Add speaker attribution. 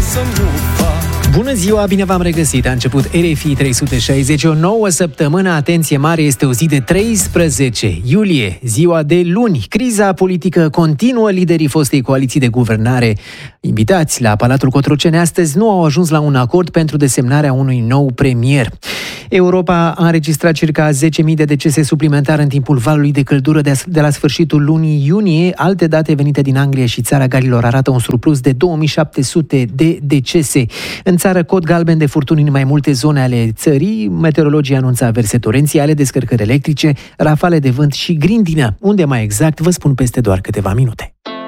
Speaker 1: să nu fac.
Speaker 2: Bună ziua, bine v-am regăsit. A început RFI 360, o nouă săptămână. Atenție mare, este o zi de 13 iulie, ziua de luni. Criza politică continuă. Liderii fostei coaliții de guvernare invitați la Palatul Cotroceni astăzi nu au ajuns la un acord pentru desemnarea unui nou premier. Europa a înregistrat circa 10.000 de decese suplimentare în timpul valului de căldură de la sfârșitul lunii iunie. Alte date venite din Anglia și Țara Galilor arată un surplus de 2700 de decese. În țară, cod galben de furtuni în mai multe zone ale țării. Meteorologii anunță averse torențiale, descărcări electrice, rafale de vânt și grindină. Unde mai exact, vă spun peste doar câteva minute.